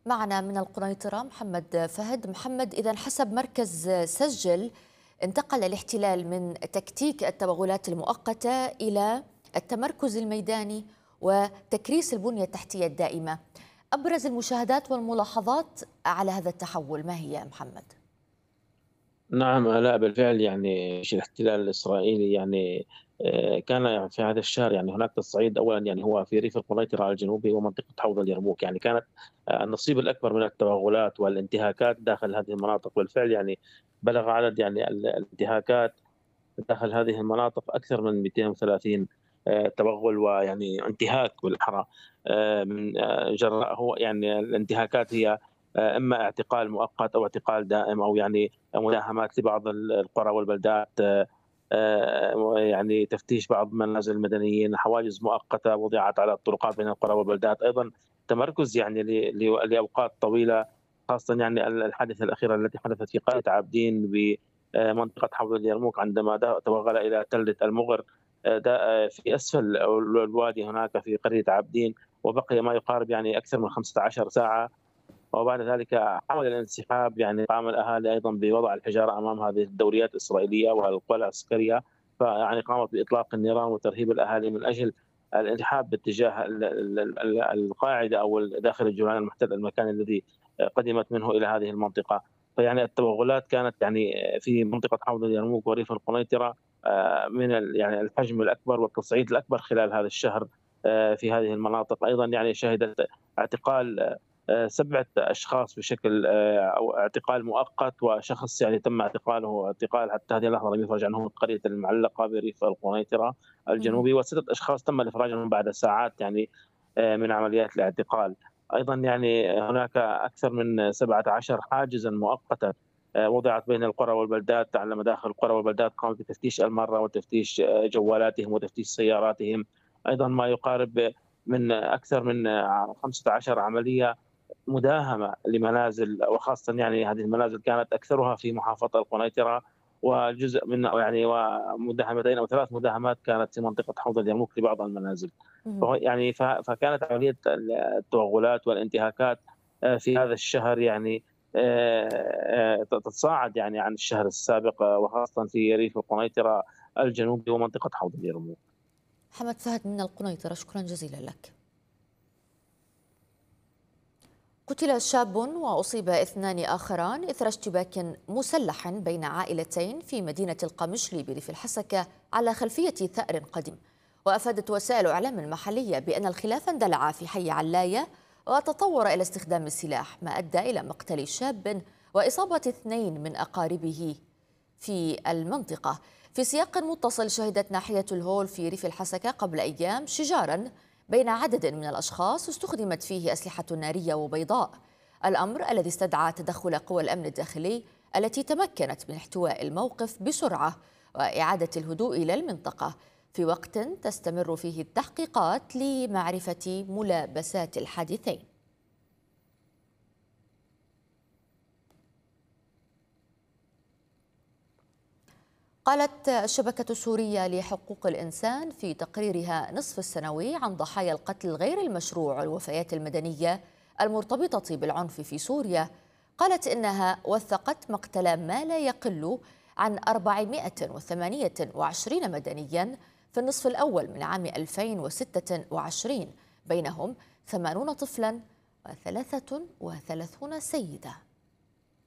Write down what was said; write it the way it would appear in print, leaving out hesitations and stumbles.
معنا من القنيطرة محمد فهد. محمد، إذا حسب مركز سجل انتقل الاحتلال من تكتيك التوغلات المؤقتة إلى التمركز الميداني وتكريس البنية التحتية الدائمة. أبرز المشاهدات والملاحظات على هذا التحول ما هي يا محمد؟ نعم، لا بالفعل يعني الاحتلال الإسرائيلي كان في هذا الشهر هناك تصعيد أولًا هو في ريف القنيطرة الجنوبي ومنطقة حوض اليرموك، كانت النصيب الأكبر من التوغلات والانتهاكات داخل هذه المناطق، بالفعل بلغ عدد الانتهاكات داخل هذه المناطق أكثر من 230 توغل انتهاك بالأحرى من جراء هو الانتهاكات هي إما اعتقال مؤقت أو اعتقال دائم أو مداهمات لبعض القرى والبلدات، تفتيش بعض منازل المدنيين، حواجز مؤقتة وضعت على الطرقات بين القرى والبلدات، أيضًا تمركز لأوقات طويلة، خاصة الحادثة الأخيرة التي حدثت في قرية عابدين بمنطقة حوض اليرموك عندما توغل إلى تلة المغر في أسفل الوادي هناك في قرية عابدين، وبقي ما يقارب أكثر من 15 ساعة، وبعد ذلك حاول الانسحاب. قام الأهالي أيضًا بوضع الحجارة أمام هذه الدوريات الإسرائيلية والقوى العسكرية، قامت بإطلاق النيران وترهيب الأهالي من أجل الانسحاب باتجاه القاعدة أو داخل الجولان المحتل، المكان الذي قدمت منه إلى هذه المنطقة. التوغلات كانت في منطقة حوض اليرموك وريف القنيطرة من الحجم الأكبر والتصعيد الأكبر خلال هذا الشهر في هذه المناطق. أيضًا شهدت اعتقال 7 أشخاص بشكل أو اعتقال مؤقت، وشخص تم اعتقاله اعتقال حتى هذه اللحظة لم يفرج عنه من قرية المعلقة بريف القنيطرة الجنوبي، و6 أشخاص تم الإفراج عنهم بعد ساعات من عمليات الاعتقال. أيضًا هناك أكثر من 17 حاجزًا مؤقتًا وضعت بين القرى والبلدات على مداخل القرى والبلدات، قامت بتفتيش المرة وتفتيش جوالاتهم وتفتيش سياراتهم. أيضًا ما يقارب من أكثر من 15 عملية مداهمة لمنازل، وخاصة هذه المنازل كانت أكثرها في محافظة القنيطرة، وجزء من ومداهمتين أو 3 مداهمات كانت في منطقة حوض اليرموك لبعض المنازل. فهو فكانت عملية التوغلات والانتهاكات في هذا الشهر تتصاعد عن الشهر السابق، وخاصة في ريف القنيطرة الجنوبي ومنطقة حوض اليرموك. محمد فهد من القنيطرة، شكرا جزيلا لك. قتل شاب وأصيب 2 آخران إثر اشتباك مسلح بين عائلتين في مدينة القمشلي بريف الحسكة على خلفية ثأر قديم. وأفادت وسائل إعلام محلية بأن الخلاف اندلع في حي علاية وتطور إلى استخدام السلاح، ما أدى إلى مقتل شاب وإصابة 2 من أقاربه في المنطقة. في سياق متصل، شهدت ناحية الهول في ريف الحسكة قبل أيام شجاراً بين عدد من الأشخاص استخدمت فيه أسلحة نارية وبيضاء، الأمر الذي استدعى تدخل قوى الأمن الداخلي التي تمكنت من احتواء الموقف بسرعة وإعادة الهدوء إلى المنطقة، في وقت تستمر فيه التحقيقات لمعرفة ملابسات الحادثين. قالت الشبكة السورية لحقوق الإنسان في تقريرها نصف السنوي عن ضحايا القتل غير المشروع والوفيات المدنية المرتبطة بالعنف في سوريا، قالت إنها وثقت مقتل ما لا يقل عن 428 مدنيا في النصف الأول من عام 2026، بينهم 80 طفلا و33 سيدة.